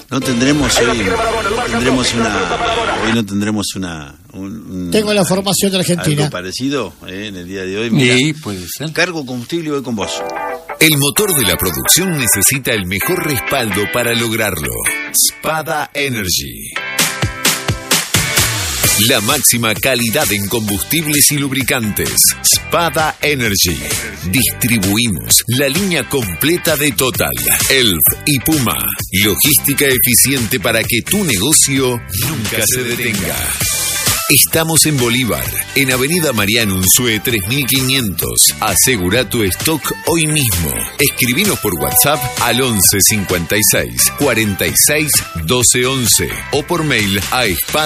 No tendremos hoy no tendremos Tengo la formación de Argentina. Algo parecido en el día de hoy. Sí, puede ser. Cargo combustible y voy con vos. El motor de la producción necesita el mejor respaldo para lograrlo. Spada Energy. La máxima calidad en combustibles y lubricantes. Spada Energy. Distribuimos la línea completa de Total, Elf y Puma. Logística eficiente para que tu negocio nunca se detenga. Estamos en Bolívar, en Avenida Mariano Unzué 3500. Asegura tu stock hoy mismo. Escribinos por WhatsApp al 11 56 46 12 11 o por mail a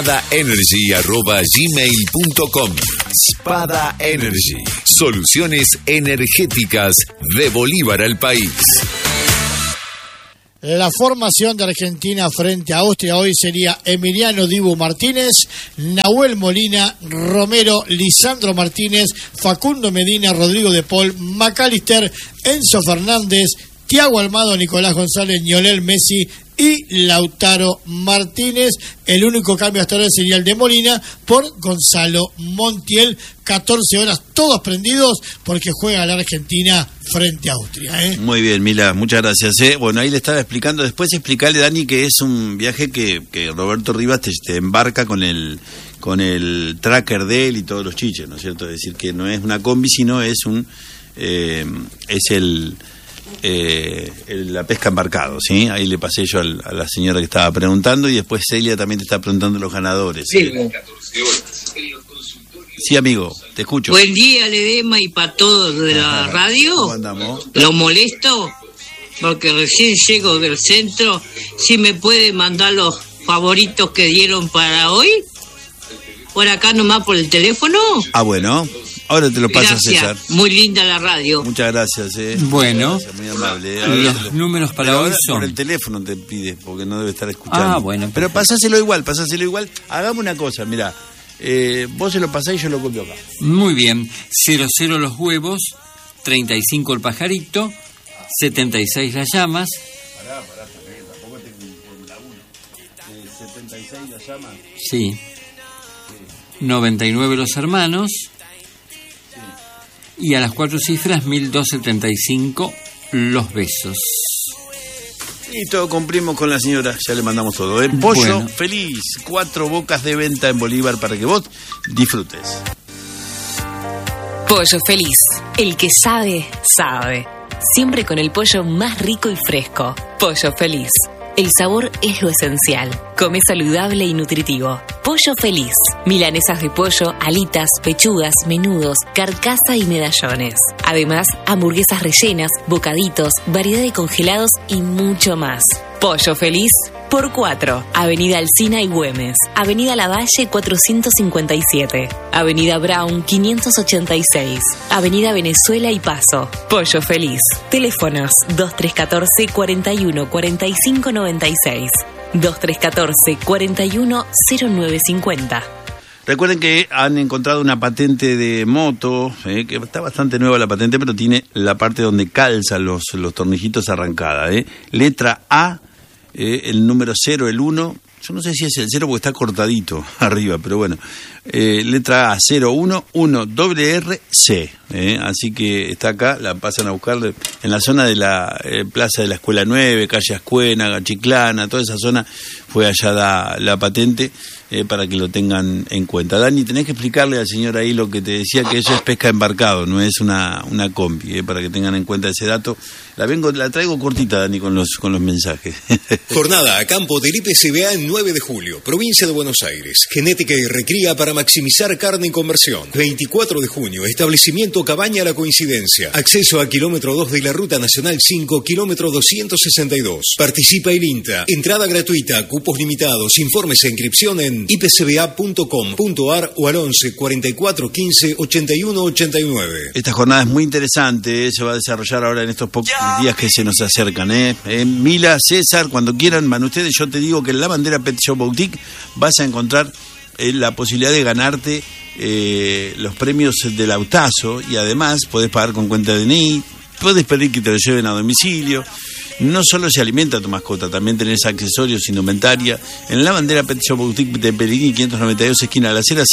spadaenergy@gmail.com. Spada Energy. Soluciones energéticas de Bolívar al país. La formación de Argentina frente a Austria hoy sería Emiliano Dibu Martínez, Nahuel Molina, Romero, Lisandro Martínez, Facundo Medina, Rodrigo de Paul, McAllister, Enzo Fernández, Thiago Almada, Nicolás González, Lionel Messi y Lautaro Martínez. El único cambio hasta ahora sería el de Molina por Gonzalo Montiel. 14 horas, todos prendidos, porque juega la Argentina frente a Austria. Muy bien, Mila, muchas gracias. Bueno, ahí le estaba explicando. Después explicarle, Dani, que es un viaje que Roberto Rivas te embarca con el tracker de él y todos los chiches, ¿no es cierto? Es decir, que no es una combi, sino es la pesca embarcado, ¿sí? Ahí le pasé yo a la señora que estaba preguntando, y después Celia también te está preguntando los ganadores. Sí. Sí, amigo, te escucho. Buen día, Ledema, y para todos de la radio. ¿Cómo andamos? Lo molesto porque recién llego del centro. Si me puede mandar los favoritos que dieron para hoy, por acá nomás por el teléfono. Ah, bueno. Ahora te lo pasa, César. Muy linda la radio. Muchas gracias. Bueno, gracias, muy amable. Los números para hoy son... Por el teléfono te pide, porque no debe estar escuchando. Ah, bueno. Pero pasáselo igual. Hagamos una cosa, mirá. Vos se lo pasás y yo lo copio acá. Muy bien. 00 los huevos, 35 el pajarito, 76 las llamas. Pará, tampoco te con la 1. 76 las llamas. Sí. 99 los hermanos. Y a las 4 cifras, 1275 los besos. Y todo cumplimos con la señora, ya le mandamos todo. Pollo bueno. Feliz, 4 bocas de venta en Bolívar para que vos disfrutes. Pollo Feliz, el que sabe, sabe. Siempre con el pollo más rico y fresco. Pollo Feliz. El sabor es lo esencial. Come saludable y nutritivo. Pollo Feliz. Milanesas de pollo, alitas, pechugas, menudos, carcasa y medallones. Además, hamburguesas rellenas, bocaditos, variedad de congelados y mucho más. Pollo Feliz por 4. Avenida Alsina y Güemes. Avenida Lavalle 457. Avenida Brown 586. Avenida Venezuela y Paso. Pollo Feliz. Teléfonos 2314 41 45 96. 2314 41 0950. Recuerden que han encontrado una patente de moto, que está bastante nueva la patente, pero tiene la parte donde calzan los tornillitos arrancada. Letra A, el número 0, el 1. Yo no sé si es el 0 porque está cortadito arriba, pero bueno. Letra A, 011RC. Así que está acá, la pasan a buscar en la zona de la Plaza de la Escuela 9, calle Ascuénaga, Chiclana, toda esa zona fue allá la patente, para que lo tengan en cuenta. Dani, tenés que explicarle al señor ahí lo que te decía, que eso es pesca embarcado, no es una combi, para que tengan en cuenta ese dato. La traigo cortita, Dani, con los mensajes. Jornada a campo del IPCBA en 9 de julio, provincia de Buenos Aires. Genética y recría para maximizar carne y conversión. 24 de junio, establecimiento Cabaña La Coincidencia. Acceso a kilómetro 2 de la Ruta Nacional 5, kilómetro 262. Participa el INTA. Entrada gratuita, cupos limitados. Informes e inscripción en ipcba.com.ar o al 11 44 15 81 89. Esta jornada es muy interesante, se va a desarrollar ahora en estos pocos días que se nos acercan. Mila, César, cuando quieran, van ustedes. Yo te digo que en la bandera Pet Shop Boutique vas a encontrar la posibilidad de ganarte los premios del autazo, y además podés pagar con cuenta de DNI, Puedes pedir que te lo lleven a domicilio. No solo se alimenta tu mascota, también tenés accesorios, indumentaria. En la bandera Pet Shop Boutique de Pellegrini, 592, esquina de la Acera,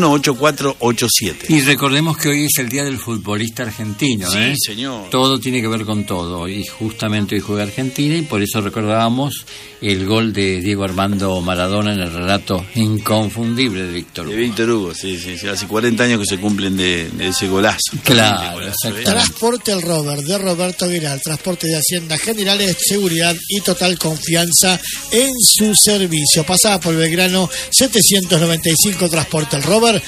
518487. Y recordemos que hoy es el día del futbolista argentino. Sí, señor. Todo tiene que ver con todo. Y justamente hoy juega Argentina y por eso recordábamos el gol de Diego Armando Maradona en el relato inconfundible de Víctor Hugo. De Víctor Hugo, sí. Hace 40 años que se cumplen de ese golazo. Claro, exactamente. Transporte El Rover de Roberto Aguilar, transporte de Hacienda General, seguridad y total confianza en su servicio. Pasada por Belgrano 795, transporte El Rover,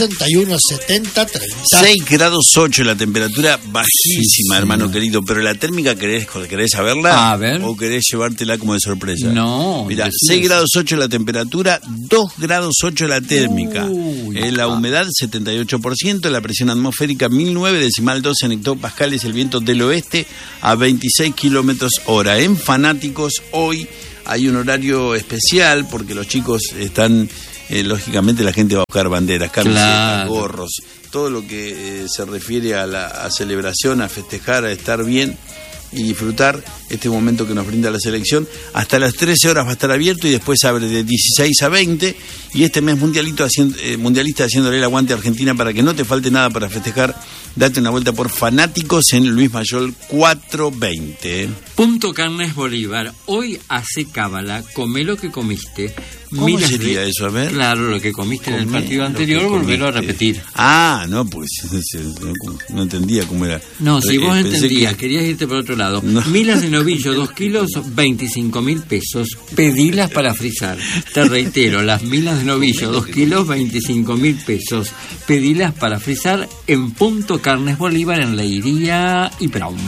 617030. 6 grados 8 la temperatura, bajísima, hermano querido, pero la térmica ¿querés saberla? A ver. ¿O querés llevártela como de sorpresa? No. Mira, 6 grados 8 la temperatura, 2 grados 8 la térmica. La humedad 78%, la presión atmosférica 1009,2 en hectopascales, el viento del oeste a 26 kilómetros hora. En Fanáticos hoy hay un horario especial porque los chicos están, lógicamente la gente va a buscar banderas, camisetas, gorros, todo lo que se refiere a la celebración, a festejar, a estar bien y disfrutar este momento que nos brinda la selección. Hasta las 13 horas va a estar abierto y después abre de 16 a 20 y este mes mundialista haciéndole el aguante a Argentina para que no te falte nada para festejar. Date una vuelta por Fanáticos en Luis Mayol 420. Punto Carnes Bolívar. Hoy hace cábala, comé lo que comiste. ¿Cómo sería eso? A ver. Claro, lo que comiste en el partido anterior, volverlo a repetir. No, pues no entendía cómo era. No, si vos entendías, querías irte por otro lado. No. Milas de novillo, 2 kilos, 25.000 pesos. Pedilas para frizar. Te reitero, las milas de novillo, 2 kilos, 25.000 pesos. Pedilas para frizar en Punto Carnes Bolívar, en Leiría y Brown.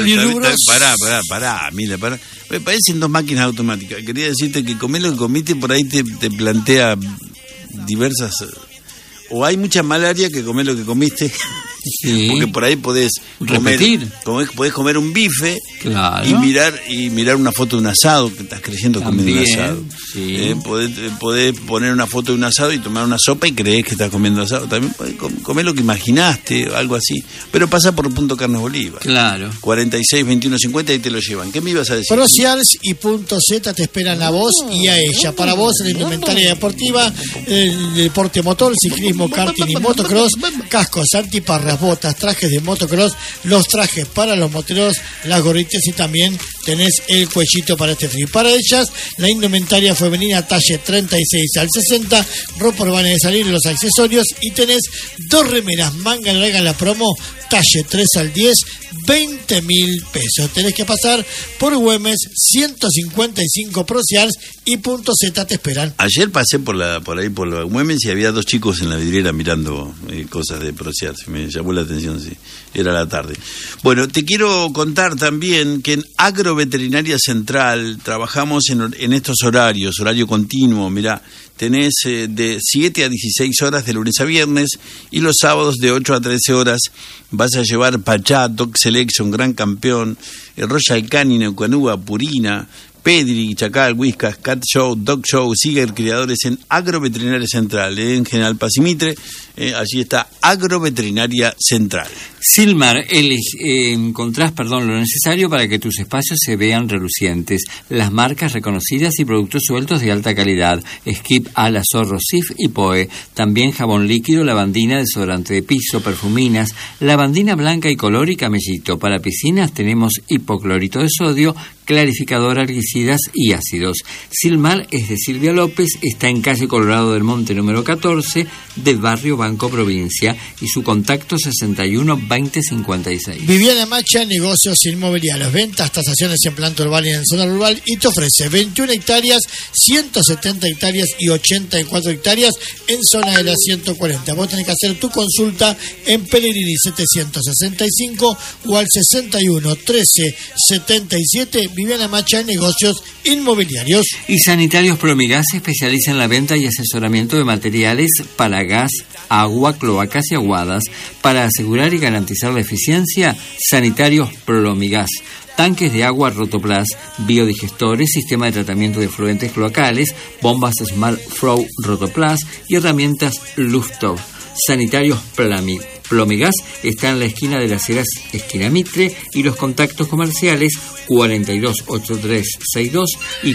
Pará, Mila, pará. Me parecen 2 máquinas automáticas. Quería decirte que comer lo que comiste por ahí te plantea diversas... O hay mucha malaria que comer lo que comiste, porque por ahí podés comer un bife, claro, y mirar una foto de un asado que estás creyendo comiendo un asado. Sí. Podés poner una foto de un asado y tomar una sopa y creés que estás comiendo asado. También podés comer lo que imaginaste, algo así. Pero pasa por Punto Carnes Bolívar. Claro. 46 21 50 y te lo llevan. ¿Qué me ibas a decir? Procials y Punto Z te esperan a vos y a ella. Para vos, la indumentaria deportiva, el deporte motor, ciclismo, karting y motocross, cascos, antiparras, botas, trajes de motocross, los trajes para los moteros, las gorritas y también tenés el cuellito para este frío. Para ellas, la indumentaria femenina talle 36 al 60, ropa urbana de salir, los accesorios y tenés 2 remeras manga larga en la promo, talle 3 al 10, 20.000 pesos. Tenés que pasar por Güemes 155 Procials y Punto Z te esperan. Ayer pasé por ahí por la Güemes y había 2 chicos en la vidriera mirando cosas de Procials. Me llamó la atención, sí. Era la tarde. Bueno, te quiero contar también que en Agroveterinaria Central trabajamos en estos horarios, horario continuo. Mirá, tenés de 7 a 16 horas de lunes a viernes y los sábados de 8 a 13 horas vas a llevar Pachá, Dog Selection, Gran Campeón, Royal Canin, Eucanúa, Purina, Pedri, Chacal, Whiskas, Cat Show, Dog Show, Siger, criadores en Agroveterinaria Central, en General Paz y Mitre, allí está Agroveterinaria Central. Silmar, encontrás lo necesario para que tus espacios se vean relucientes. Las marcas reconocidas y productos sueltos de alta calidad. Skip, Ala, Zorro, Sif y Poe. También jabón líquido, lavandina, desodorante de piso, perfuminas, lavandina blanca y color y camellito. Para piscinas tenemos hipoclorito de sodio, clarificador, algicidas y ácidos. Silmar es de Silvia López, está en calle Colorado del Monte número 14 del barrio Banco Provincia y su contacto 61 20 56. Viviana Macha, negocios inmobiliarios, ventas, tasaciones en planta urbana y en zona rural y te ofrece 21 hectáreas, 170 hectáreas y 84 hectáreas en zona de las 140. Vos tenés que hacer tu consulta en Pellegrini 765 o al 61 13 77. Viviana Macha, negocios inmobiliarios. Y Sanitarios Promigas se especializa en la venta y asesoramiento de materiales para gas, agua, cloacas y aguadas. Para asegurar y garantizar la eficiencia, Sanitarios Promigas. Tanques de agua Rotoplas, biodigestores, sistema de tratamiento de efluentes cloacales, bombas Smart Flow Rotoplas y herramientas Luftov. Sanitarios Plomegas está en la esquina de las Heras, esquina Mitre, y los contactos comerciales 428362 y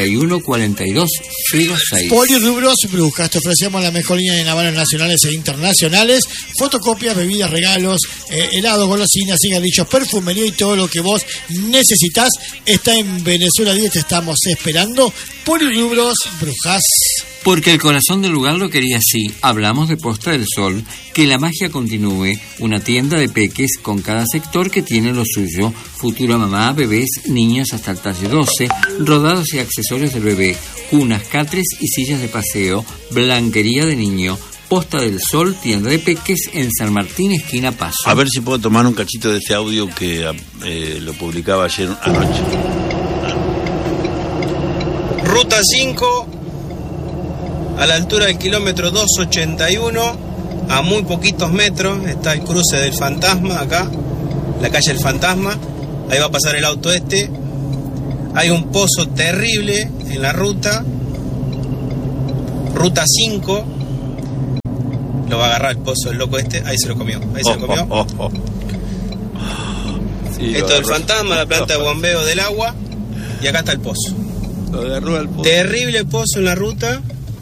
414206. Polirrubros Brujas, te ofrecemos la mejor línea de navajas nacionales e internacionales, fotocopias, bebidas, regalos, helados, golosinas, cigarrillos, perfumería y todo lo que vos necesitas está en Venezuela 10, te estamos esperando. Polirrubros Brujas. Porque el corazón del lugar lo quería así. Hablamos de Posta del Sol, que la magia continúe, una tienda de peques con cada sector que tiene lo suyo. Futura mamá, bebés, niños hasta el talle 12, rodados y accesorios del bebé, cunas, catres y sillas de paseo, blanquería de niño. Posta del Sol, tienda de peques en San Martín, esquina Paso. A ver si puedo tomar un cachito de este audio que lo publicaba ayer anoche. Ruta 5, a la altura del kilómetro 281, a muy poquitos metros, está el cruce del Fantasma, acá, la calle del Fantasma, ahí va a pasar el auto este. Hay un pozo terrible en la ruta, Ruta 5, lo va a agarrar el pozo, el loco este, ahí se lo comió, Sí, esto del Fantasma, la planta de bombeo del agua, y acá está el pozo. Lo agarró al pozo. Terrible pozo en la ruta.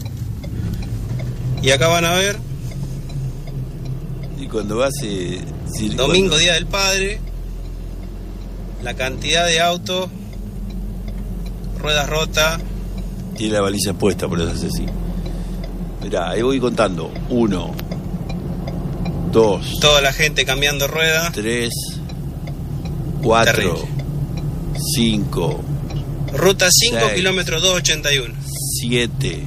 Y acá van a ver. Y cuando vas... domingo, Día del Padre. La cantidad de autos. Ruedas rotas. Tiene la baliza puesta, por eso hace así. Mirá, ahí voy contando. 1, 2... Toda la gente cambiando ruedas. 3, 4, 5... Ruta 5, 6, kilómetro 281. 7,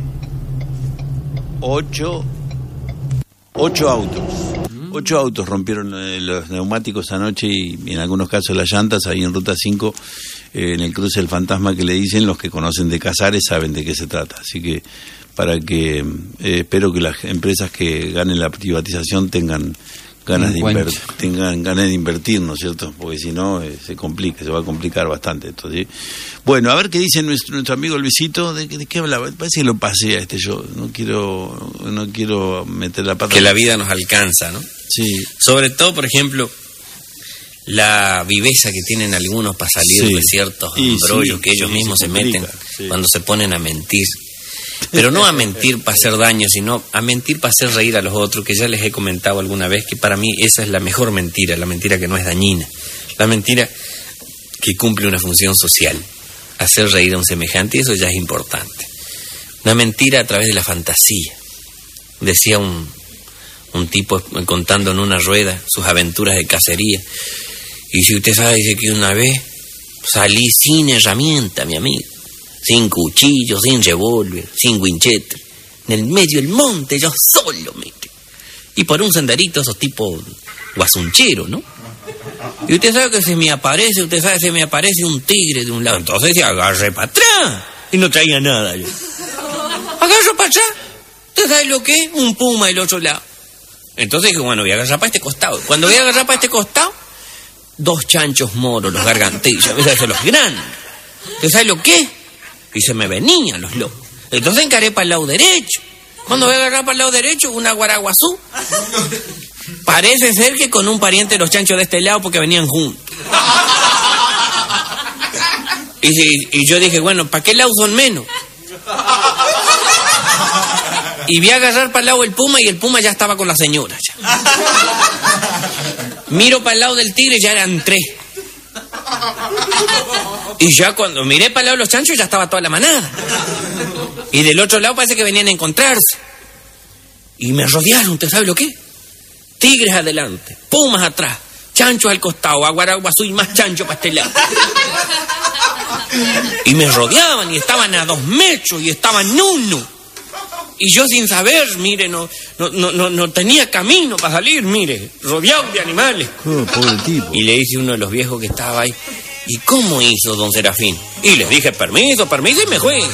8 autos. 8 autos rompieron los neumáticos anoche y en algunos casos las llantas ahí en Ruta 5, en el cruce del Fantasma que le dicen. Los que conocen de Casares saben de qué se trata. Así que espero que las empresas que ganen la privatización tengan ganas de invertir, ¿no es cierto? Porque si no se va a complicar bastante esto, ¿sí? Bueno, a ver qué dice nuestro amigo Luisito. ¿De qué hablaba? Parece que lo pasé a yo. No quiero meter la pata. Que la vida nos alcanza, ¿no? Sí. Sobre todo, por ejemplo, la viveza que tienen algunos para salir de ciertos embrollos que ellos mismos se meten cuando se ponen a mentir. Pero no a mentir para hacer daño, sino a mentir para hacer reír a los otros, que ya les he comentado alguna vez que para mí esa es la mejor mentira, la mentira que no es dañina, la mentira que cumple una función social, hacer reír a un semejante, y eso ya es importante. Una mentira a través de la fantasía. Decía un tipo contando en una rueda sus aventuras de cacería, y si usted sabe, dice que una vez salí sin herramienta, mi amigo, sin cuchillo, sin revólver, sin winchester, en el medio del monte, yo solo, mire. Y por un senderito, esos tipos guasuncheros, ¿no? Y usted sabe que se me aparece un tigre de un lado. Entonces se agarré para atrás y no traía nada yo. Agarro para atrás, ¿usted sabe lo que es? Un puma del otro lado. Entonces dije, bueno, voy a agarrar para este costado. Cuando voy a agarrar para este costado, 2 chanchos moros, los gargantillos, esos los grandes. ¿Usted sabe lo que es? Y se me venían los lobos. Entonces encaré para el lado derecho. Cuando voy a agarrar para el lado derecho, una guaraguazú. Parece ser que con un pariente de los chanchos de este lado, porque venían juntos. Y yo dije, bueno, ¿para qué lado son menos? Y vi a agarrar para el lado del puma, y el puma ya estaba con la señora. Ya. Miro para el lado del tigre, ya eran 3. Y ya cuando miré para el lado de los chanchos, ya estaba toda la manada. Y del otro lado parece que venían a encontrarse. Y me rodearon, ¿usted sabe lo que? Tigres adelante, pumas atrás, chanchos al costado, aguaraguazú y más chancho para este lado. Y me rodeaban y estaban a 2 metros y estaban uno. Y yo sin saber, mire, no tenía camino para salir, mire, rodeado de animales. Pobre tipo. Y le dice uno de los viejos que estaba ahí, ¿y cómo hizo don Serafín? Y les dije, permiso, y me fui.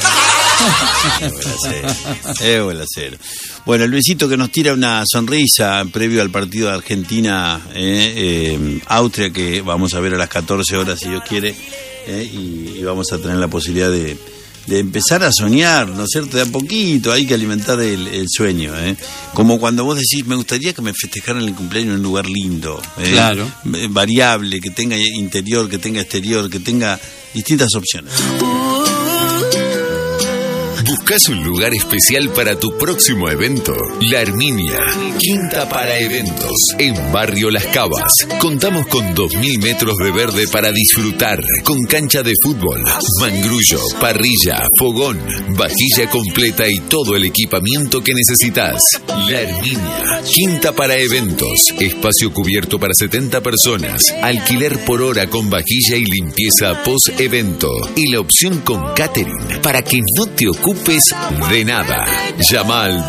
Es buen acero. Bueno, Luisito que nos tira una sonrisa previo al partido de Argentina-Austria, que vamos a ver a las 14 horas, si Dios quiere, y vamos a tener la posibilidad de de empezar a soñar, ¿no es cierto? De a poquito hay que alimentar el sueño, ¿eh? Como cuando vos decís, me gustaría que me festejaran el cumpleaños en un lugar lindo, claro, variable, que tenga interior, que tenga exterior, que tenga distintas opciones. ¿Buscas un lugar especial para tu próximo evento? La Herminia, quinta para eventos, en Barrio Las Cavas. Contamos con 2000 metros de verde para disfrutar, con cancha de fútbol, mangrullo, parrilla, fogón, vajilla completa y todo el equipamiento que necesitas. La Herminia, quinta para eventos, espacio cubierto para 70 personas, alquiler por hora con vajilla y limpieza post-evento y la opción con catering para que no te ocupes de nada. Llama al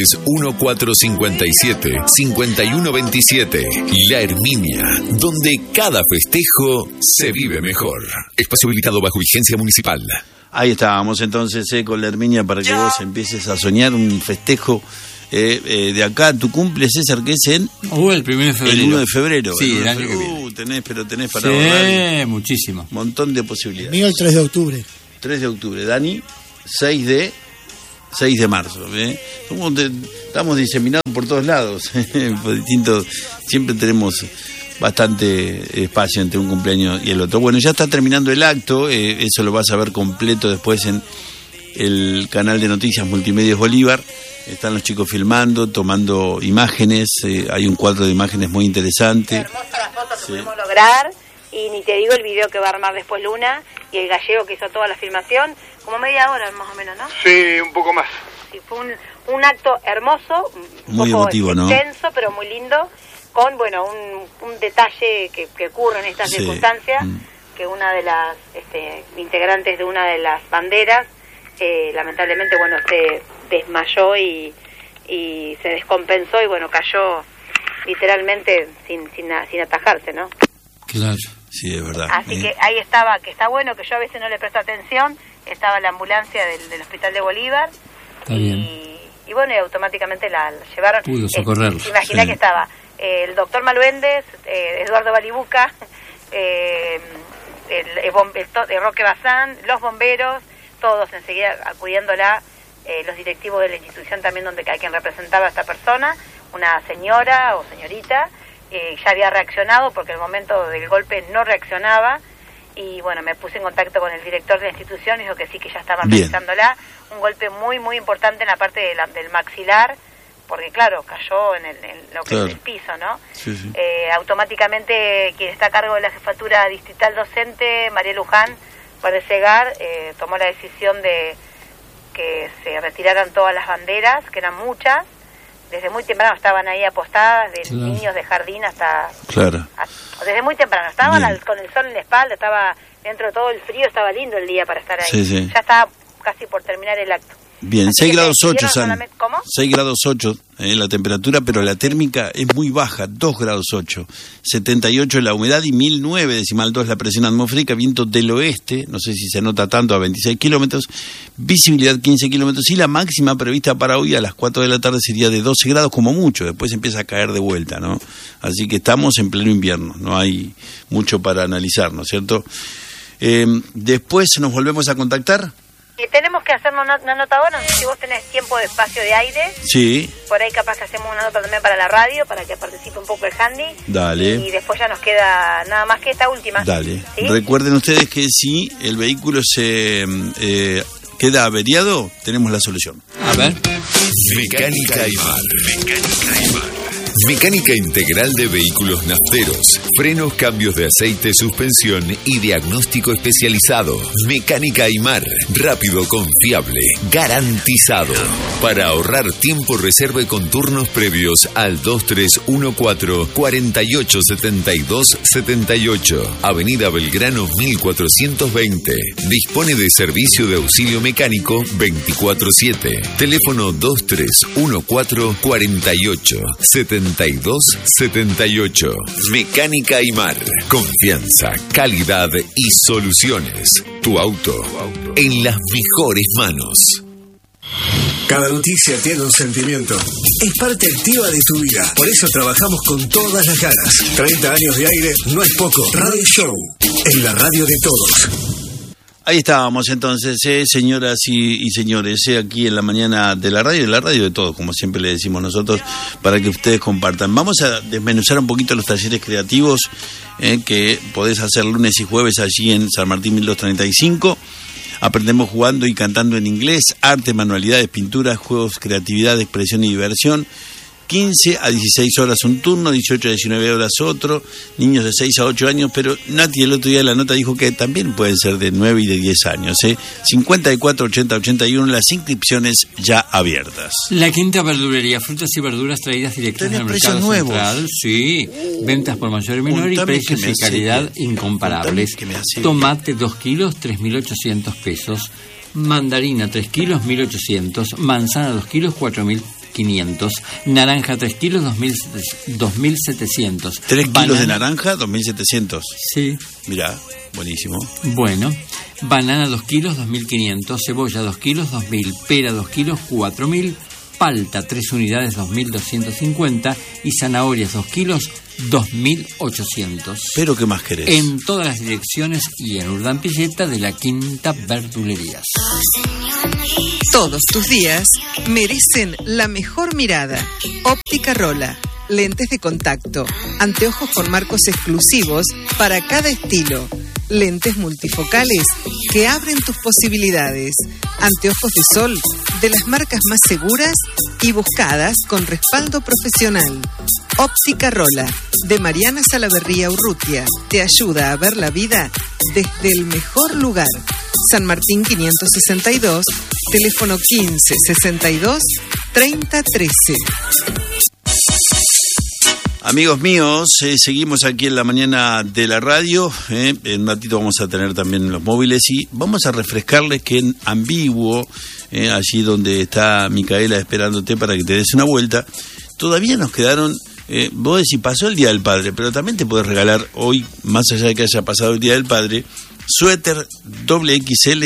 231457-5127. La Herminia, donde cada festejo se vive mejor. Espacio habilitado bajo vigencia municipal. Ahí estábamos entonces con la Herminia para que vos empieces a soñar un festejo de acá. Tu cumple, César, que es el 1 de febrero. El 1 de febrero. Sí, el año que viene. Tenés para ahorrar. Sí, muchísimo. Montón de posibilidades. Mío el 3 de octubre. 3 de octubre. Dani, 6 de marzo. Estamos diseminados por todos lados. Por distintos, siempre tenemos bastante espacio entre un cumpleaños y el otro. Bueno, ya está terminando el acto. Eso lo vas a ver completo después en el canal de Noticias Multimedios Bolívar. Están los chicos filmando, tomando imágenes. Hay un cuadro de imágenes muy interesante. Hermosa la foto que pudimos lograr. Y ni te digo el video que va a armar después Luna y el gallego que hizo toda la filmación, como media hora más o menos, ¿no? Sí, un poco más. Sí, fue un acto hermoso, muy emotivo, ¿no? Intenso, pero muy lindo, con, bueno, un detalle que ocurre en estas circunstancias, que una de las integrantes de una de las banderas, lamentablemente, bueno, se desmayó y se descompensó y, bueno, cayó literalmente sin atajarse, ¿no? Claro. Sí, es verdad. Así que ahí estaba, que está bueno, que yo a veces no le presto atención, estaba la ambulancia del Hospital de Bolívar. Está bien. Y bueno, y automáticamente la llevaron. Pudo socorrerlo. Imagina que estaba el doctor Maluendes, Eduardo Balibuca, el Roque Bazán, los bomberos, todos enseguida acudiéndola, los directivos de la institución también, donde a quien representaba a esta persona, una señora o señorita. Ya había reaccionado porque el momento del golpe no reaccionaba y bueno, me puse en contacto con el director de la institución y dijo que sí, que ya estaban realizándola. Un golpe muy muy importante en la parte del maxilar, porque claro, cayó en lo que es el piso, ¿no? Sí, sí. Automáticamente quien está a cargo de la jefatura distrital docente, María Luján Paresegar, tomó la decisión de que se retiraran todas las banderas, que eran muchas. Desde muy temprano estaban ahí apostadas, de niños de jardín hasta... desde muy temprano. Estaban con el sol en la espalda, estaba dentro de todo el frío, estaba lindo el día para estar ahí. Sí. Ya estaba casi por terminar el acto. Bien, 6 grados 8, ¿Cómo? 6 grados 8 la temperatura, pero la térmica es muy baja, 2 grados 8, 78 la humedad y 1009 decimal 2 la presión atmosférica, viento del oeste, no sé si se nota tanto, a 26 kilómetros, visibilidad 15 kilómetros y la máxima prevista para hoy a las 4 de la tarde sería de 12 grados como mucho, después empieza a caer de vuelta, ¿no? Así que estamos en pleno invierno, no hay mucho para analizar, ¿no es cierto? Después nos volvemos a contactar. Tenemos que hacer una nota ahora, si vos tenés tiempo de espacio de aire. Sí. Por ahí capaz que hacemos una nota también para la radio, para que participe un poco el handy. Dale. Y después ya nos queda nada más que esta última. Dale. ¿Sí? Recuerden ustedes que si el vehículo se queda averiado, tenemos la solución. A ver. Mecánica Aymar. Mecánica integral de vehículos nafteros, frenos, cambios de aceite, suspensión y diagnóstico especializado. Mecánica Aymar, rápido, confiable, garantizado. Para ahorrar tiempo, reserve con turnos previos al 2314-487278, Avenida Belgrano 1420. Dispone de servicio de auxilio mecánico 24/7. Teléfono 2314-487278. Mecánica Aymar. Confianza, calidad y soluciones. Tu auto en las mejores manos. Cada noticia tiene un sentimiento. Es parte activa de tu vida. Por eso trabajamos con todas las ganas. 30 años de aire no es poco. Radio Show, en la radio de todos. Ahí estábamos entonces, señoras y señores, aquí en la mañana de la radio de todos, como siempre le decimos nosotros, para que ustedes compartan. Vamos a desmenuzar un poquito los talleres creativos que podés hacer lunes y jueves allí en San Martín 1235. Aprendemos jugando y cantando en inglés, arte, manualidades, pinturas, juegos, creatividad, expresión y diversión. 15 a 16 horas un turno, 18 a 19 horas otro, niños de 6 a 8 años, pero Nati el otro día en la nota dijo que también pueden ser de 9 y de 10 años. 54 80 81, las inscripciones ya abiertas. La Quinta Verdulería, frutas y verduras traídas directas del mercado central. Sí, ventas por mayor y menor y precios y calidad incomparables. Tomate 2 kilos, 3.800 pesos. Mandarina 3 kilos, 1.800. Manzana 2 kilos, 4.500. Naranja 3 kilos, 2.700. 3 kilos de naranja, 2.700. Sí. Mirá, buenísimo. Bueno, banana 2 kilos, 2.500. Cebolla 2 kilos, 2.000. Pera 2 kilos, 4.000. Palta 3 unidades, 2.250. Y zanahorias 2 kilos, 2.800. ¿Pero qué más querés? En todas las direcciones y en Urdampilleta de la Quinta Verdulerías. Todos tus días merecen la mejor mirada. Óptica Rola. Lentes de contacto. Anteojos con marcos exclusivos para cada estilo. Lentes multifocales que abren tus posibilidades. Anteojos de sol de las marcas más seguras y buscadas con respaldo profesional. Óptica Rola, de Mariana Salaverría Urrutia, te ayuda a ver la vida desde el mejor lugar. San Martín 562, teléfono 15 62 30 13. Amigos míos, seguimos aquí en la mañana de la radio. En un ratito vamos a tener también los móviles y vamos a refrescarles que en Ambiguo, allí donde está Micaela esperándote para que te des una vuelta, todavía nos quedaron, vos decís, pasó el Día del Padre, pero también te puedes regalar hoy, más allá de que haya pasado el Día del Padre, suéter XXL,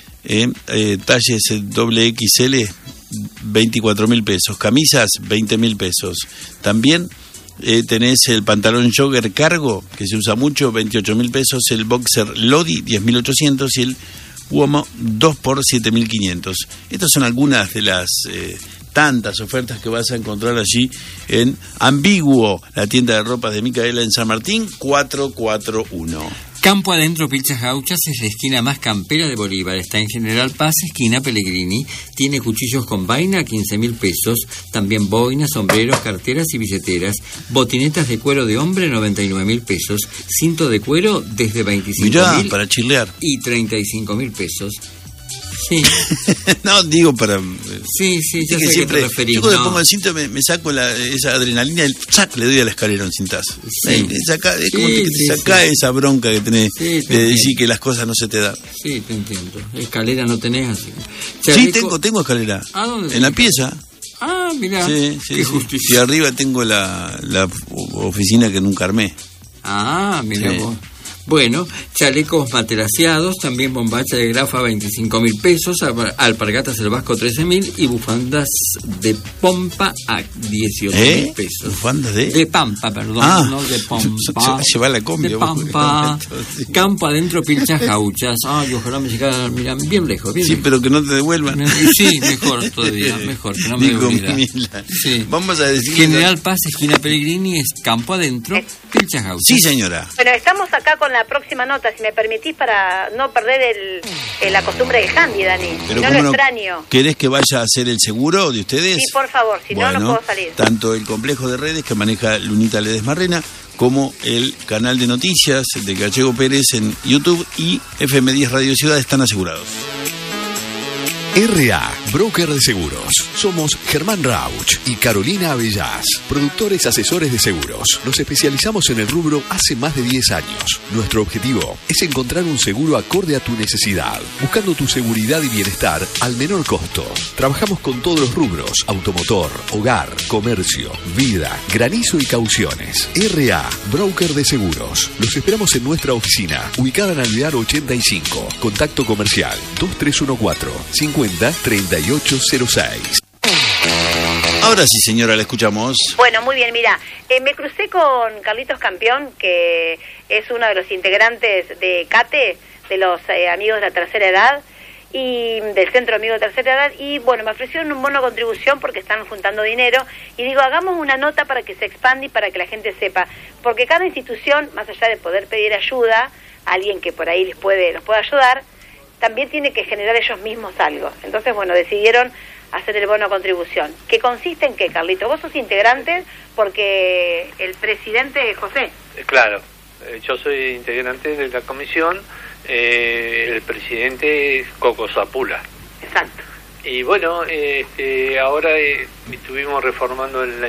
talles XXL, 24.000 pesos, camisas, 20.000 pesos. También tenés el pantalón jogger cargo, que se usa mucho, 28.000 pesos, el boxer Lodi, 10.800 y el Uomo 2 por 7.500. Estas son algunas de las tantas ofertas que vas a encontrar allí en Ambiguo, la tienda de ropas de Micaela en San Martín 441. Campo Adentro Pilchas Gauchas es la esquina más campera de Bolívar. Está en General Paz, esquina Pellegrini. Tiene cuchillos con vaina a 15.000 pesos. También boinas, sombreros, carteras y billeteras. Botinetas de cuero de hombre, 99.000 pesos. Cinto de cuero desde 25.000 para chilear. Y 35.000 pesos. Sí. No, digo para... Sí, ya sé siempre, que te referís. Yo cuando pongo el cinto me saco esa adrenalina y ¡sac! Le doy a la escalera un cintazo. Sí. Es como que te saca esa bronca que tenés de decir que las cosas no se te dan. Sí, te entiendo. Escalera no tenés así. Sí, tengo escalera. ¿A dónde? En la pieza. Ah, mirá. Sí. Y arriba tengo la oficina que nunca armé. Ah, mirá vos. Bueno, chalecos matelaseados, también bombacha de grafa 25.000 pesos, alpargatas del Vasco 13.000 y bufandas de pompa a 18.000 pesos. ¿Bufandas de? De pampa, perdón, no de pompa. Se va la combi. De pampa. Campo Adentro Pilchas Gauchas. Ay, ojalá me llegaran, mira, bien lejos. Bien lejos. Pero que no te devuelvan. Sí, mejor todavía, mejor, que no me devuelvan. Sí. Vamos a decir... General Paz, esquina Pellegrini, es Campo Adentro Pilchas Gauchas. Sí, señora. Bueno, estamos acá con la próxima nota, si me permitís, para no perder la costumbre del handy, Dani. Pero no lo extraño. ¿Querés que vaya a hacer el seguro de ustedes? Sí, por favor, si no puedo salir. Tanto el complejo de redes que maneja Lunita Ledesmarrena como el canal de noticias de Gallego Pérez en YouTube y FM10 Radio Ciudad están asegurados. RA, broker de seguros. Somos Germán Rauch y Carolina Avellás, productores asesores de seguros. Nos especializamos en el rubro hace más de 10 años. Nuestro objetivo es encontrar un seguro acorde a tu necesidad, buscando tu seguridad y bienestar al menor costo. Trabajamos con todos los rubros: automotor, hogar, comercio, vida, granizo y cauciones. RA, broker de seguros. Los esperamos en nuestra oficina, ubicada en Alvear 85. Contacto comercial 2314 3806. Ahora sí, señora, la escuchamos. Bueno, muy bien, mira, me crucé con Carlitos Campeón, que es uno de los integrantes de CATE, amigos de la tercera edad y del Centro Amigos de Tercera Edad, y bueno, me ofrecieron un bono contribución porque están juntando dinero, y digo, hagamos una nota para que se expanda y para que la gente sepa, porque cada institución, más allá de poder pedir ayuda a alguien que por ahí los puede ayudar, también tiene que generar ellos mismos algo. Entonces, bueno, decidieron hacer el bono contribución, que consiste en qué, Carlito, vos sos integrante porque el presidente es José. Claro, yo soy integrante de la comisión. El presidente es Coco Zapula. Exacto. Y bueno, ahora estuvimos reformando el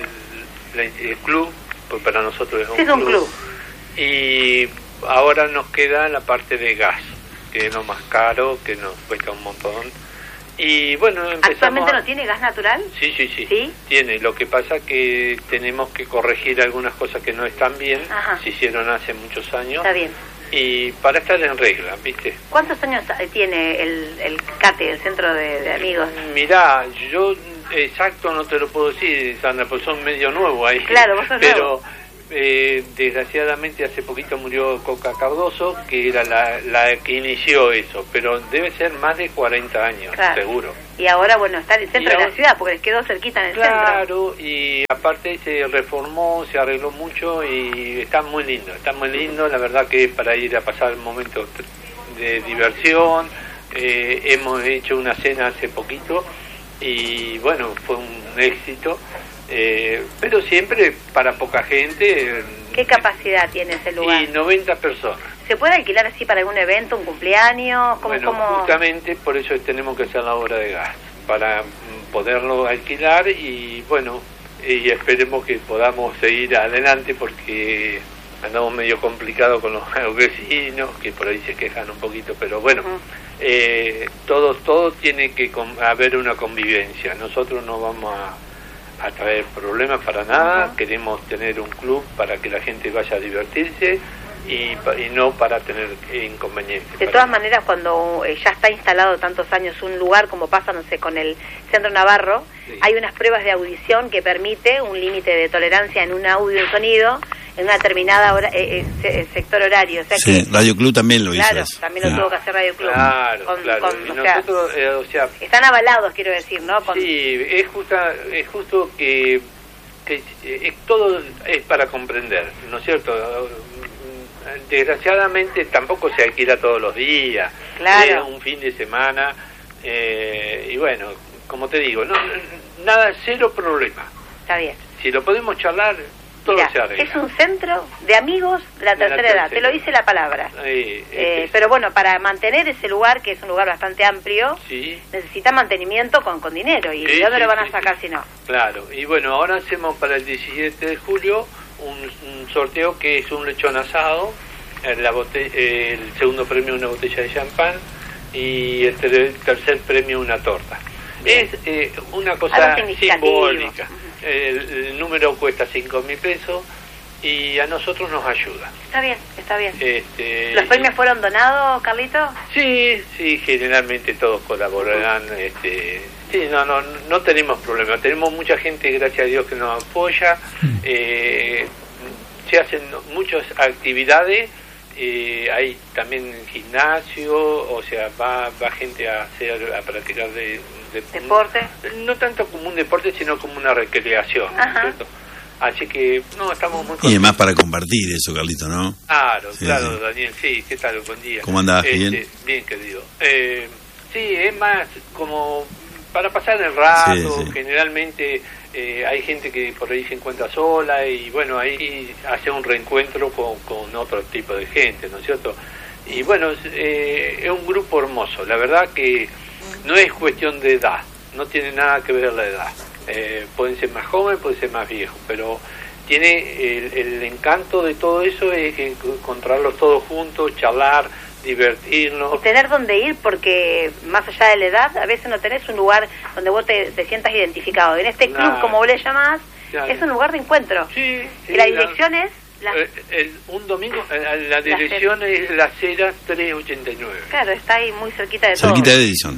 club, pues para nosotros es un club. Y ahora nos queda la parte de gas, que es lo más caro, que nos cuesta un montón. Y bueno, empezamos. ¿Actualmente no tiene gas natural? Sí. Tiene. Lo que pasa que tenemos que corregir algunas cosas que no están bien. Ajá. Se hicieron hace muchos años. Está bien. Y para estar en regla, ¿viste? ¿Cuántos años tiene el CATE, el Centro de Amigos? Mirá, yo exacto no te lo puedo decir, Sandra, pues son medio nuevos ahí. Claro, vos sos nuevo. Desgraciadamente hace poquito murió Coca Cardoso, que era la que inició eso, pero debe ser más de 40 años, claro. Seguro. Y ahora, bueno, está en el centro de la ciudad, porque les quedó cerquita en el centro. Claro, y aparte se reformó, se arregló mucho y está muy lindo, la verdad que para ir a pasar momentos de diversión. Hemos hecho una cena hace poquito y bueno, fue un éxito. Pero siempre para poca gente. ¿Qué capacidad tiene ese lugar? Y 90 personas. ¿Se puede alquilar así para algún evento, un cumpleaños? Justamente por eso tenemos que hacer la obra de gas, para poderlo alquilar y bueno, y esperemos que podamos seguir adelante porque andamos medio complicados con los vecinos, que por ahí se quejan un poquito, pero bueno, todo tiene que haber una convivencia. Nosotros no vamos a traer problemas para nada, queremos tener un club para que la gente vaya a divertirse y no para tener inconvenientes. De todas maneras, cuando ya está instalado tantos años un lugar, como pasa, no sé, con el Centro Navarro, hay unas pruebas de audición que permite un límite de tolerancia en un audio y un sonido en una determinada sector horario. O sea que, Radio Club también lo hizo. Claro, también lo tuvo que hacer Radio Club. Claro. Están avalados, quiero decir, ¿no? Sí, es justo que todo es para comprender, ¿no es cierto? Desgraciadamente tampoco se alquila todos los días, claro. Un fin de semana, y bueno, como te digo, nada, cero problema. Está bien. Si lo podemos charlar, todo se arregla. Es un centro de amigos de la tercera edad, te lo dice la palabra. Pero bueno, para mantener ese lugar, que es un lugar bastante amplio, necesita mantenimiento con dinero, y ¿de dónde lo van a sacar si no? Claro, y bueno, ahora hacemos para el 17 de julio un sorteo que es un lechón asado, el segundo premio una botella de champán y el tercer premio una torta. Bien. Es una cosa simbólica. El número cuesta 5.000 pesos y a nosotros nos ayuda. Está bien. ¿Los premios fueron donados, Carlito? Sí, generalmente todos colaborarán. Sí, no tenemos problema. Tenemos mucha gente, gracias a Dios, que nos apoya. Se hacen muchas actividades. Hay también gimnasio, o sea, va gente a practicar deporte. No tanto como un deporte, sino como una recreación, ¿cierto? Así que, estamos muy contentos. Y además para compartir eso, Carlito, ¿no? Claro, Daniel, sí, ¿qué tal? Buen día. ¿Cómo andás? ¿Bien? Bien, querido. Sí, es más como para pasar el rato, generalmente hay gente que por ahí se encuentra sola y bueno, ahí hace un reencuentro con otro tipo de gente, ¿no es cierto? Y bueno, es un grupo hermoso, la verdad que no es cuestión de edad, no tiene nada que ver la edad. Pueden ser más jóvenes, pueden ser más viejos, pero tiene el encanto de todo eso es encontrarlos todos juntos, charlar, divertirnos. Y tener donde ir, porque más allá de la edad, a veces no tenés un lugar donde vos te sientas identificado. En este club, como vos le llamás, es un lugar de encuentro. Sí, y la dirección es... un domingo, la dirección es Las Heras 389. Claro, está ahí muy cerquita de todo. Cerquita de Edison.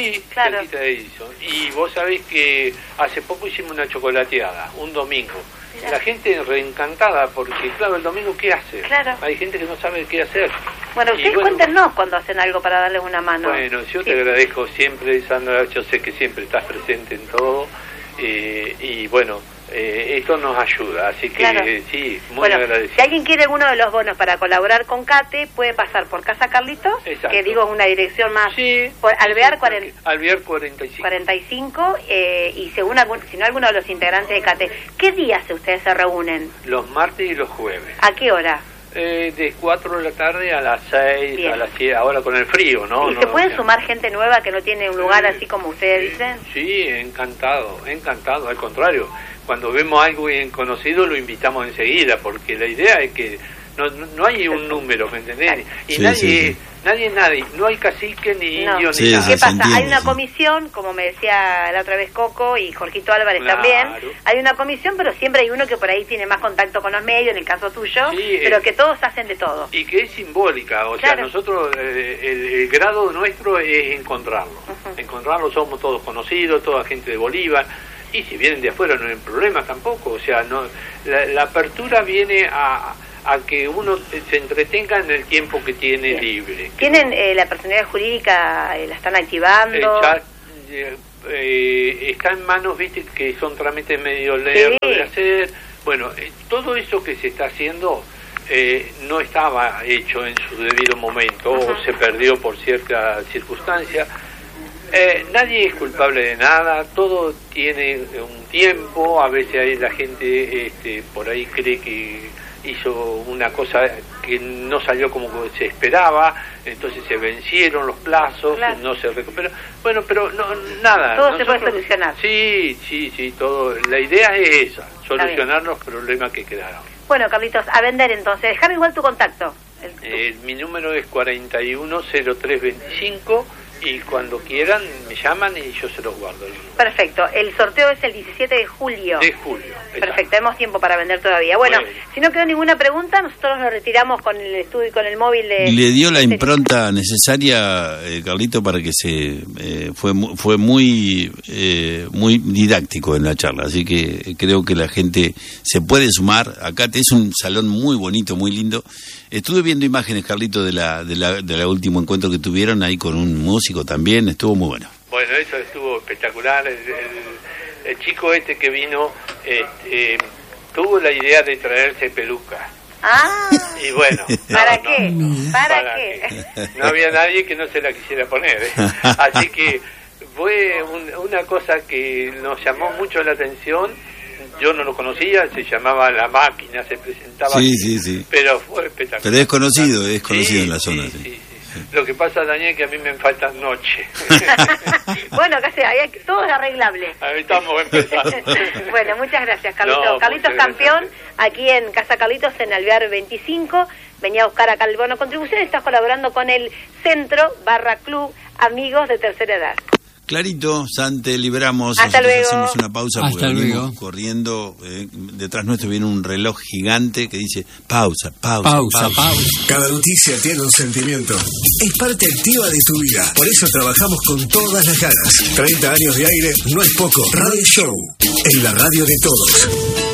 Cerquita de Edison. Y vos sabés que hace poco hicimos una chocolateada, un domingo. La gente reencantada, porque claro, el domingo ¿qué hace? Claro. Hay gente que no sabe qué hacer. Bueno, ustedes cuéntenos cuando hacen algo para darles una mano. Bueno, yo te agradezco siempre, Sandra, yo sé que siempre estás presente en todo, y bueno, esto nos ayuda, así que sí, muy agradecido. Si alguien quiere alguno de los bonos para colaborar con Cate, puede pasar por Casa Carlitos, que digo es una dirección más, por Alvear 45, y según si no alguno de los integrantes de Cate, ¿qué días ustedes se reúnen? Los martes y los jueves. ¿A qué hora? De 4 de la tarde a las 6, a las 7, ahora con el frío, ¿no? ¿Y se pueden sumar gente nueva que no tiene un lugar así como ustedes dicen? Sí, encantado, al contrario. Cuando vemos algo bien conocido lo invitamos enseguida, porque la idea es que no hay un número, ¿me entendés? Y nadie, no hay cacique ni indio ni nada. ¿Qué pasa? Hay una comisión, como me decía la otra vez Coco y Jorgito Álvarez también, hay una comisión, pero siempre hay uno que por ahí tiene más contacto con los medios, en el caso tuyo, pero que todos hacen de todo. Y que es simbólica, o sea, nosotros, el grado nuestro es encontrarlo. Encontrarlo, somos todos conocidos, toda gente de Bolívar. Y si vienen de afuera no hay problema tampoco, o sea, no la apertura viene a que uno se entretenga en el tiempo que tiene libre. ¿Tienen la personalidad jurídica, la están activando? Está en manos, viste, que son trámites medio lerdos de hacer. Bueno, todo eso que se está haciendo no estaba hecho en su debido momento, o se perdió por cierta circunstancia. Nadie es culpable de nada, todo tiene un tiempo, a veces hay la gente por ahí cree que hizo una cosa que no salió como se esperaba, entonces se vencieron los plazos, no se recuperó. Bueno, pero nada. Todo se puede solucionar. Sí, todo. La idea es esa, solucionar los problemas que quedaron. Bueno, Carlitos, a vender entonces, déjame igual tu contacto. Mi número es 410325. Y cuando quieran me llaman y yo se los guardo. Perfecto. El sorteo es el 17 de julio. Perfecto, exacto. Tenemos tiempo para vender todavía. Bueno, si no quedó ninguna pregunta, nosotros nos retiramos con el estudio y con el móvil de... Le dio la impronta necesaria, Carlito, para que fue muy didáctico en la charla. Así que creo que la gente se puede sumar. Acá es un salón muy bonito, muy lindo. Estuve viendo imágenes, Carlito, de la último encuentro que tuvieron ahí con un músico también, estuvo muy bueno. Bueno, eso estuvo espectacular. El chico que vino tuvo la idea de traerse peluca. Y bueno. ¿Para qué? ¿Para qué? No había nadie que no se la quisiera poner. Así que fue una cosa que nos llamó mucho la atención. Yo no lo conocía, se llamaba La Máquina, se presentaba. Sí. Pero fue espectacular. Pero es conocido en la zona. Sí. Lo que pasa, Daniel, que a mí me faltan noche. Bueno, casi todo es arreglable. Ahí estamos empezando. Bueno, muchas gracias, Carlitos. Carlitos campeón, aquí en Casa Carlitos, en Alvear 25. Venía a buscar acá el bono contribución. Estás colaborando con el Centro/Club Amigos de Tercera Edad. Clarito, Sante, liberamos. Hasta luego. Hacemos una pausa porque venimos corriendo. Detrás nuestro viene un reloj gigante que dice pausa. Cada noticia tiene un sentimiento. Es parte activa de tu vida. Por eso trabajamos con todas las ganas. 30 años de aire no es poco. Radio Show, en la radio de todos.